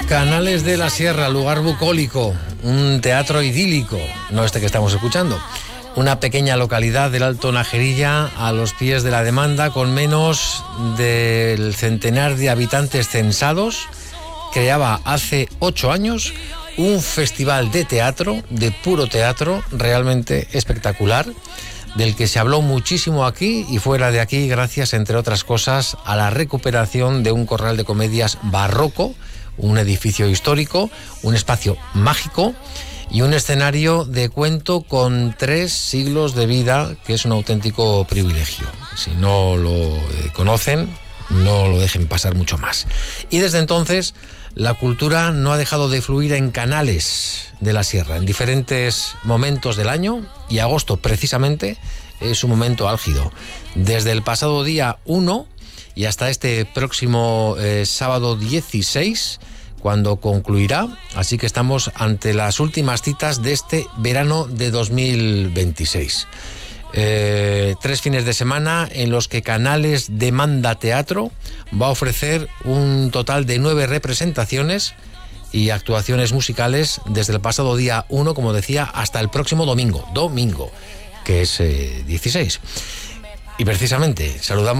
Canales de la Sierra, lugar bucólico, un teatro idílico, no este que estamos escuchando. Una pequeña localidad del Alto Najerilla, a los pies de la demanda, con menos del centenar de habitantes censados, creaba hace 8 años un festival de teatro, de puro teatro, realmente espectacular, del que se habló muchísimo aquí y fuera de aquí, gracias, entre otras cosas, a la recuperación de un corral de comedias barroco, un edificio histórico, un espacio mágico y un escenario de cuento con 3 siglos de vida, que es un auténtico privilegio. Si no lo conocen, no lo dejen pasar mucho más. Y desde entonces, la cultura no ha dejado de fluir en Canales de la Sierra, en diferentes momentos del año, y agosto, precisamente, es un momento álgido. Desde el pasado día 1 y hasta este próximo sábado 16, cuando concluirá, así que estamos ante las últimas citas de este verano de 2026. 3 fines de semana en los que Canales Demanda Teatro va a ofrecer un total de 9 representaciones y actuaciones musicales desde el pasado día 1, como decía, hasta el próximo domingo, que es 16. Y precisamente saludamos